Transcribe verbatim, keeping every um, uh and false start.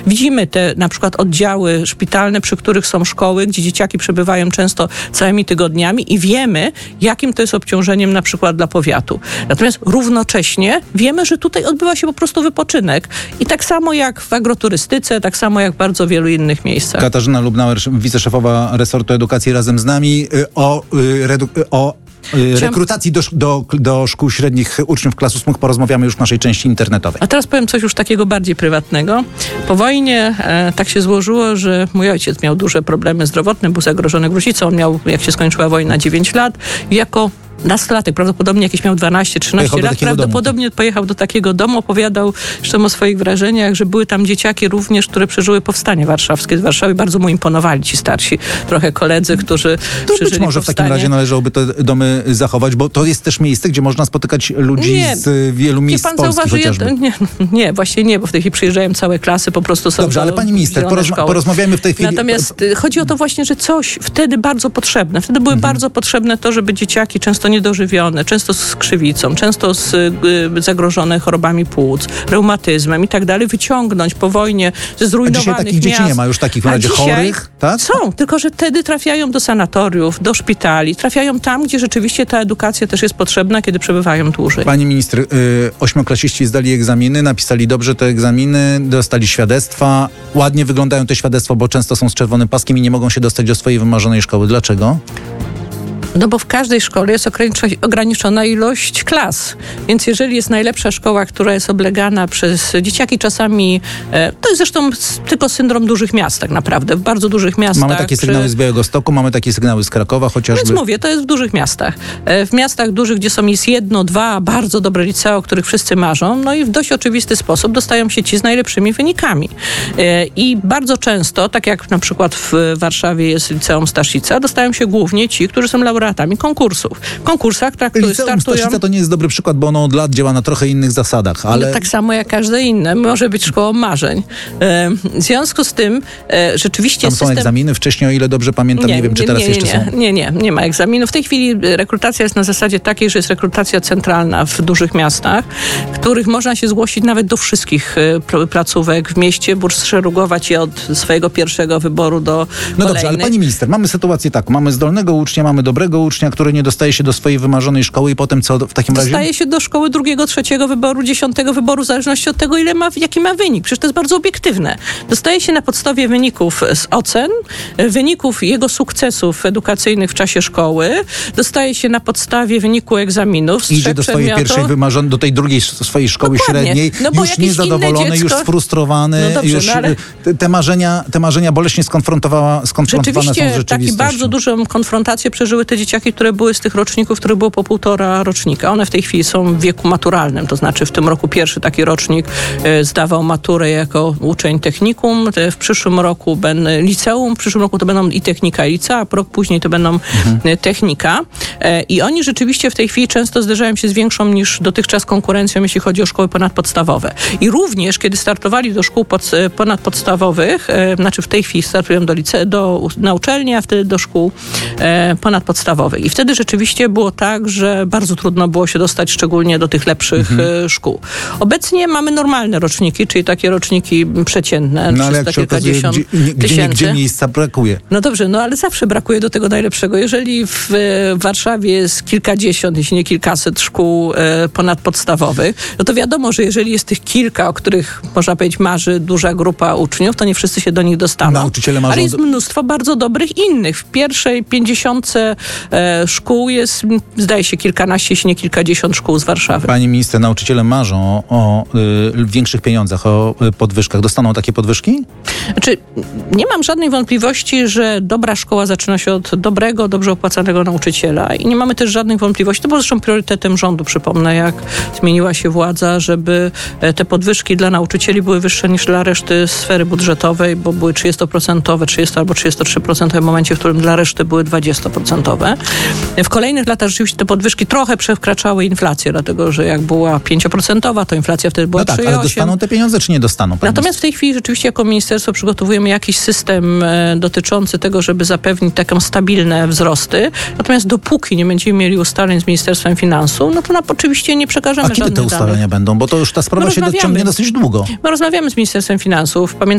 Widzimy te na przykład oddziały szpitalne, przy których są szkoły, gdzie dzieciaki przebywają często całymi tygodniami i wiemy, jakim to jest obciążeniem na przykład dla powiatu. Natomiast równocześnie wiemy, że tutaj odbywa się po prostu wypoczynek. I tak samo jak w agroturystyce, tak samo jak w bardzo wielu innych miejscach. Katarzyna Lubnauer, wiceszefowa resortu edukacji, razem z nami o, redu- o rekrutacji do, do, do szkół średnich uczniów klas ósmych porozmawiamy już w naszej części internetowej. A teraz powiem coś już takiego bardziej prywatnego. Po wojnie e, tak się złożyło, że mój ojciec miał duże problemy zdrowotne, był zagrożony gruźlicą. On miał, jak się skończyła wojna, dziewięć lat. I jako nastolatek, prawdopodobnie jakieś miał dwanaście trzynaście lat, prawdopodobnie domu. pojechał do takiego domu, opowiadał zresztą o swoich wrażeniach, że były tam dzieciaki również, które przeżyły powstanie warszawskie z Warszawy. Bardzo mu imponowali ci starsi trochę koledzy, którzy to przeżyli być może powstanie. W takim razie należałoby te domy zachować, bo to jest też miejsce, gdzie można spotykać ludzi nie, z wielu miejsc pan Polski zauważy, chociażby. Nie, nie, właśnie nie, bo w tej chwili przyjeżdżają całe klasy, po prostu są. Dobrze, ale pani minister, porozma- porozmawiajmy w tej chwili. Natomiast chodzi o to właśnie, że coś wtedy bardzo potrzebne. Wtedy były mhm. bardzo potrzebne to, żeby dzieciaki często niedożywione, często z krzywicą, często z y, zagrożone chorobami płuc, reumatyzmem i tak dalej, wyciągnąć po wojnie ze zrujnowanych dzisiaj takich miast. dzieci nie ma już takich w razie chorych, tak? Są, tylko że wtedy trafiają do sanatoriów, do szpitali, trafiają tam, gdzie rzeczywiście ta edukacja też jest potrzebna, kiedy przebywają dłużej. Pani minister, y, ośmioklasiści zdali egzaminy, napisali dobrze te egzaminy, dostali świadectwa. Ładnie wyglądają te świadectwa, bo często są z czerwonym paskiem i nie mogą się dostać do swojej wymarzonej szkoły. Dlaczego? No bo w każdej szkole jest ograniczona ilość klas. Więc jeżeli jest najlepsza szkoła, która jest oblegana przez dzieciaki czasami, e, to jest zresztą tylko syndrom dużych miast tak naprawdę. W bardzo dużych miastach. Mamy takie sygnały przy... z Białegostoku, mamy takie sygnały z Krakowa chociażby. Więc mówię, to jest w dużych miastach. E, w miastach dużych, gdzie są jest jedno, dwa bardzo dobre licea, o których wszyscy marzą, no i w dość oczywisty sposób dostają się ci z najlepszymi wynikami. E, I bardzo często, tak jak na przykład w Warszawie jest liceum Staszica, dostają się głównie ci, którzy są laureatami konkursów. W konkursach, tak, które Liceum startują... Staszica to nie jest dobry przykład, bo ono od lat działa na trochę innych zasadach, ale... No, tak samo jak każde inne. Może być szkołą marzeń. E, w związku z tym e, rzeczywiście Tam są system... egzaminy wcześniej, o ile dobrze pamiętam, nie, nie wiem, czy teraz nie, jeszcze nie, są. Nie, nie, nie ma egzaminu. W tej chwili rekrutacja jest na zasadzie takiej, że jest rekrutacja centralna w dużych miastach, których można się zgłosić nawet do wszystkich e, placówek w mieście, szerugować je od swojego pierwszego wyboru do No kolejnych. dobrze, ale pani minister, mamy sytuację taką, mamy zdolnego ucznia, mamy dobrego ucznia, który nie dostaje się do swojej wymarzonej szkoły i potem co w takim razie? Dostaje się do szkoły drugiego, trzeciego wyboru, dziesiątego wyboru, w zależności od tego, ile ma, jaki ma wynik. Przecież to jest bardzo obiektywne. Dostaje się na podstawie wyników z ocen, wyników jego sukcesów edukacyjnych w czasie szkoły, dostaje się na podstawie wyniku egzaminów z Idzie trzech do swojej przedmiotów. pierwszej wymarzonej, do tej drugiej swojej szkoły Dokładnie. średniej, No bo już jakieś niezadowolony, inne dziecko... już sfrustrowany, no dobrze, już no ale... te, te, marzenia, te marzenia boleśnie skonfrontowane są z Rzeczywiście rzeczywistością. taki bardzo dużą konfrontację przeżyły te dzieciaki, które były z tych roczników, które było po półtora rocznika. One w tej chwili są w wieku maturalnym, to znaczy w tym roku pierwszy taki rocznik e, zdawał maturę jako uczeń technikum, w przyszłym roku będą liceum, w przyszłym roku to będą i technika i licea, a rok później to będą mhm. technika. E, I oni rzeczywiście w tej chwili często zderzają się z większą niż dotychczas konkurencją, jeśli chodzi o szkoły ponadpodstawowe. I również, kiedy startowali do szkół pod, ponadpodstawowych, e, znaczy w tej chwili startują do, lice, do na uczelni, a wtedy do szkół e, ponadpodstawowych. I wtedy rzeczywiście było tak, że bardzo trudno było się dostać szczególnie do tych lepszych mhm. szkół. Obecnie mamy normalne roczniki, czyli takie roczniki przeciętne, no, ale jak się okazuje, gdzie, gdzie, gdzie miejsca brakuje. No dobrze, no ale zawsze brakuje do tego najlepszego. Jeżeli w Warszawie jest kilkadziesiąt, jeśli nie kilkaset szkół e, ponadpodstawowych, no to wiadomo, że jeżeli jest tych kilka, o których można powiedzieć marzy duża grupa uczniów, to nie wszyscy się do nich dostaną. Nauczyciele marzą... Ale jest mnóstwo bardzo dobrych innych. W pierwszej pięćdziesiątce e, szkół jest, zdaje się, kilkanaście, jeśli nie kilkadziesiąt szkół z Warszawy. Pani minister, nauczyciele marzą o y, większych pieniądzach, o y, podwyżkach. Dostaną takie podwyżki? Znaczy, nie mam żadnej wątpliwości, że dobra szkoła zaczyna się od dobrego, dobrze opłacanego nauczyciela i nie mamy też żadnych wątpliwości. To było zresztą priorytetem rządu, przypomnę, jak zmieniła się władza, żeby te podwyżki dla nauczycieli były wyższe niż dla reszty sfery budżetowej, bo były trzydziestoprocentowe, trzydzieści albo trzydzieści trzy procent w momencie, w którym dla reszty były dwudziestoprocentowe. W kolejnych latach rzeczywiście te podwyżki trochę przekraczały inflację, dlatego że jak była pięcioprocentowa, to inflacja wtedy była no tak, trzy przecinek osiem. Ale dostaną te pieniądze, czy nie dostaną? Natomiast w tej chwili rzeczywiście jako ministerstwo przygotowujemy jakiś system e, dotyczący tego, żeby zapewnić takie stabilne wzrosty. Natomiast dopóki nie będziemy mieli ustaleń z Ministerstwem Finansów, no to na, oczywiście nie przekażemy żadnych danych. A kiedy te ustalenia danych. będą? Bo to już ta sprawa się ciągnie dosyć długo. My rozmawiamy z Ministerstwem Finansów. Pamiętam,